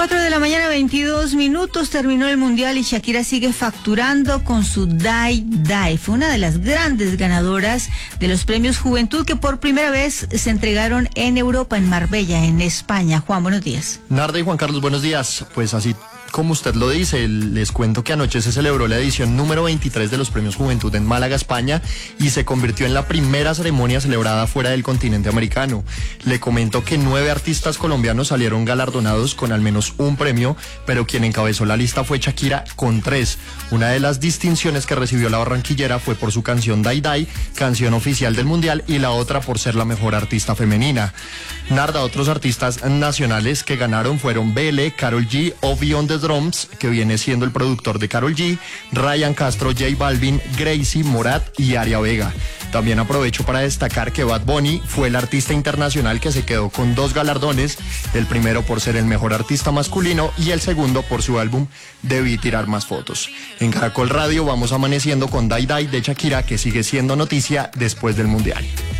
4 de la mañana, 22 minutos, terminó el Mundial y Shakira sigue facturando con su Die Die. Fue una de las grandes ganadoras de los premios Juventud que por primera vez se entregaron en Europa, en Marbella, en España. Juan, buenos días. Narda y Juan Carlos, buenos días. Pues así como usted lo dice, les cuento que anoche se celebró la edición número 23 de los Premios Juventud en Málaga, España, y se convirtió en la primera ceremonia celebrada fuera del continente americano. Le comento que 9 artistas colombianos salieron galardonados con al menos un premio, pero quien encabezó la lista fue Shakira con 3. Una de las distinciones que recibió la barranquillera fue por su canción Die Die, canción oficial del Mundial, y la otra por ser la mejor artista femenina. Narda, otros artistas nacionales que ganaron fueron BL, Karol G, Ovi on the Drums, que viene siendo el productor de Karol G, Ryan Castro, J Balvin, Gracie, Morat y Aria Vega. También aprovecho para destacar que Bad Bunny fue el artista internacional que se quedó con 2 galardones, el primero por ser el mejor artista masculino y el segundo por su álbum Debí tirar más fotos. En Caracol Radio vamos amaneciendo con Die Die de Shakira, que sigue siendo noticia después del Mundial.